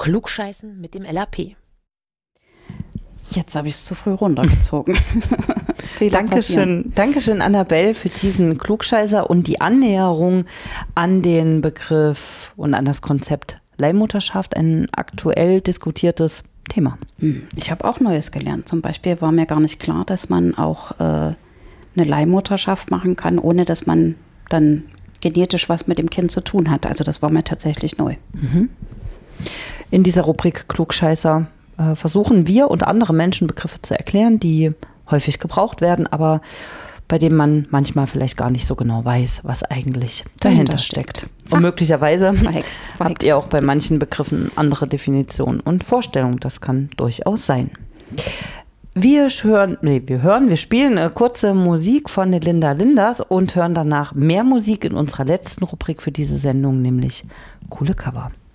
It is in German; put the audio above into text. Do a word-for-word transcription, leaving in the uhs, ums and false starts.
Klugscheißen mit dem L A P. Jetzt habe ich es zu früh runtergezogen. Dankeschön, Dankeschön, Annabelle, für diesen Klugscheißer und die Annäherung an den Begriff und an das Konzept Leihmutterschaft, ein aktuell diskutiertes Thema. Ich habe auch Neues gelernt. Zum Beispiel war mir gar nicht klar, dass man auch äh, eine Leihmutterschaft machen kann, ohne dass man dann genetisch was mit dem Kind zu tun hat. Also das war mir tatsächlich neu. In dieser Rubrik Klugscheißer äh, versuchen wir und andere Menschen Begriffe zu erklären, die häufig gebraucht werden, aber bei dem man manchmal vielleicht gar nicht so genau weiß, was eigentlich dahinter steckt. Und Ah, möglicherweise verhext, habt verhext. ihr auch bei manchen Begriffen andere Definitionen und Vorstellungen. Das kann durchaus sein. Wir hören, nee, wir hören, wir spielen eine kurze Musik von den Linda Linders und hören danach mehr Musik in unserer letzten Rubrik für diese Sendung, nämlich coole Cover.